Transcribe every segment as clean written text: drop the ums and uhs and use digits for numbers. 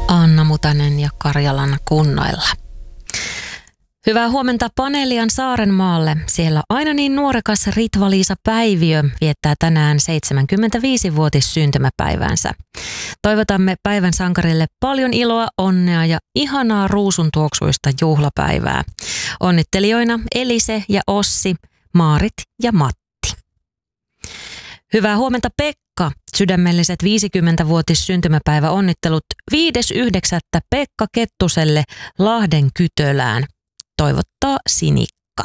Anna Mutanen ja Karjalan kunnoilla. Hyvää huomenta Panelian Saarenmaalle. Siellä aina niin nuorekas Ritva-Liisa Päiviö viettää tänään 75-vuotis syntymäpäiväänsä. Toivotamme päivän sankarille paljon iloa, onnea ja ihanaa ruusuntuoksuista juhlapäivää. Onnittelijoina Elise ja Ossi, Maarit ja Matti. Hyvää huomenta Pekka. Sydämelliset 50-vuotis syntymäpäivä onnittelut 5.9. Pekka Kettuselle Lahden Kytölään. Toivottaa Sinikka.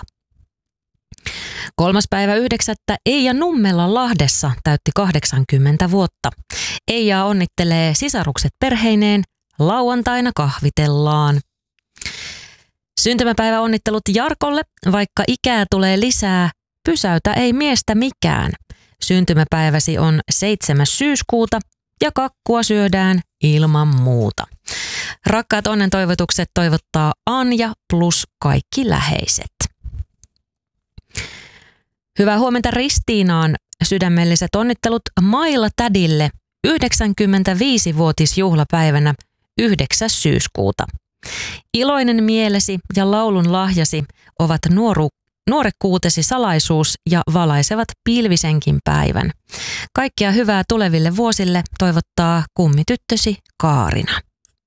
3.9. Eija Nummela Lahdessa täytti 80 vuotta. Eijaa onnittelee sisarukset perheineen. Lauantaina kahvitellaan. Syntymäpäivä onnittelut Jarkolle. Vaikka ikää tulee lisää, pysäytä ei miestä mikään. Syntymäpäiväsi on 7. syyskuuta ja kakkua syödään ilman muuta. Rakkaat onnen toivotukset toivottaa Anja plus kaikki läheiset. Hyvää huomenta Ristiinaan. Sydämelliset onnittelut Maila tädille 95-vuotis juhlapäivänä 9. syyskuuta. Iloinen mielesi ja laulun lahjasi ovat nuorekkuutesi salaisuus ja valaisevat pilvisenkin päivän. Kaikkea hyvää tuleville vuosille toivottaa kummityttösi Kaarina.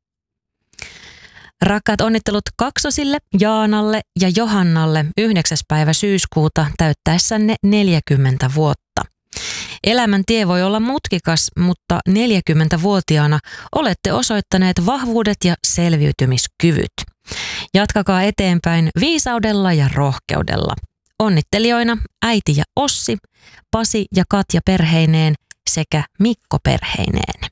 Rakkaat onnittelut kaksosille, Jaanalle ja Johannalle 9. päivä syyskuuta täyttäessänne 40 vuotta. Elämän tie voi olla mutkikas, mutta 40-vuotiaana olette osoittaneet vahvuudet ja selviytymiskyvyt. Jatkakaa eteenpäin viisaudella ja rohkeudella. Onnittelijoina äiti ja Ossi, Pasi ja Katja perheineen sekä Mikko perheineen.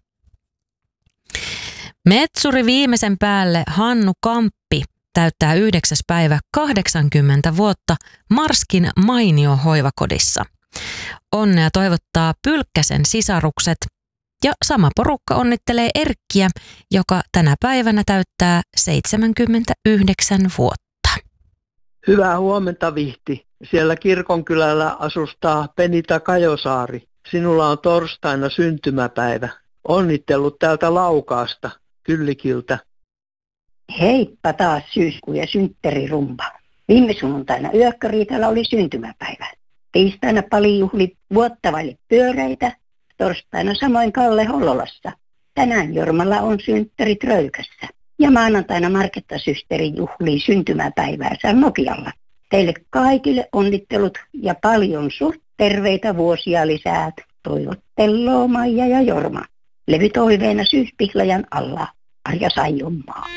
Metsuri viimeisen päälle Hannu Kamppi täyttää 9. päivä 80 vuotta Marskin mainio hoivakodissa. Onnea toivottaa Pylkkäsen sisarukset ja sama porukka onnittelee Erkkiä, joka tänä päivänä täyttää 79 vuotta. Hyvää huomenta Vihti. Siellä kirkonkylällä asustaa Penita Kajosaari. Sinulla on torstaina syntymäpäivä. Onnittelut täältä Laukaasta, Kyllikiltä. Heippa taas syyskuu ja synttärirumba. Viime sunnuntaina Yökköriitalla oli syntymäpäivä. Tiistaina Pali juhli vuotta vaille pyöreitä. Torstaina samoin Kalle Hollolassa. Tänään Jormalla on synttärit Röykässä. Ja maanantaina Marketta-systeri juhlii syntymäpäiväänsä Nokialla. Teille kaikille onnittelut ja paljon suht terveitä vuosia lisää. Toivotteloo Maija ja Jorma. Levytoiveena syyspihlajan alla. Arja Saijonmaa.